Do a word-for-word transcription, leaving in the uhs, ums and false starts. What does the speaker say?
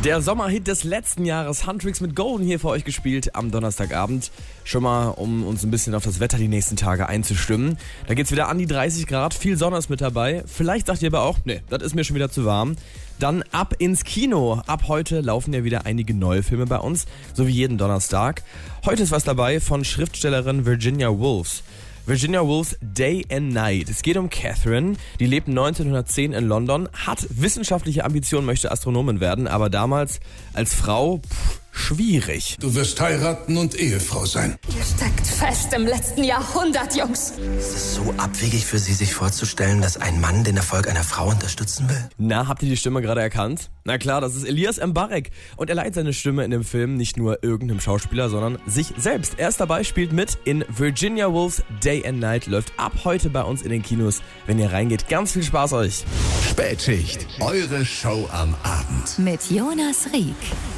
Der Sommerhit des letzten Jahres, Huntrix mit Golden, hier für euch gespielt am Donnerstagabend. Schon mal, um uns ein bisschen auf das Wetter die nächsten Tage einzustimmen. Da geht's wieder an die dreißig Grad, viel Sonne ist mit dabei. Vielleicht sagt ihr aber auch, nee, das ist mir schon wieder zu warm. Dann ab ins Kino. Ab heute laufen ja wieder einige neue Filme bei uns, so wie jeden Donnerstag. Heute ist was dabei von Schriftstellerin Virginia Woolf. Virginia Woolf's Day and Night. Es geht um Catherine, die lebt neunzehnhundertzehn in London, hat wissenschaftliche Ambitionen, möchte Astronomin werden, aber damals als Frau pff, schwierig. Du wirst heiraten und Ehefrau sein. Ihr steckt fest im letzten Jahrhundert, Jungs. Ist es so abwegig für Sie, sich vorzustellen, dass ein Mann den Erfolg einer Frau unterstützen will? Na, habt ihr die Stimme gerade erkannt? Na klar, das ist Elias Mbarek. Und er leiht seine Stimme in dem Film nicht nur irgendeinem Schauspieler, sondern sich selbst. Er ist dabei, spielt mit in Virginia Woolf's Day and Night. Läuft ab heute bei uns in den Kinos. Wenn ihr reingeht, ganz viel Spaß euch. Spätschicht, eure Show am Abend. Mit Jonas Rieck.